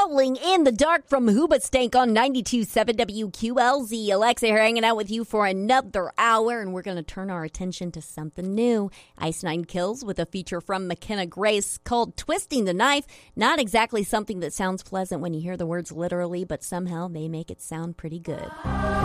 Howling in the Dark from Hoobastank on 92.7 WQLZ. Alexa here hanging out with you for another hour, and we're going to turn our attention to something new. Ice Nine Kills with a feature from McKenna Grace called Twisting the Knife. Not exactly something that sounds pleasant when you hear the words literally, but somehow they make it sound pretty good.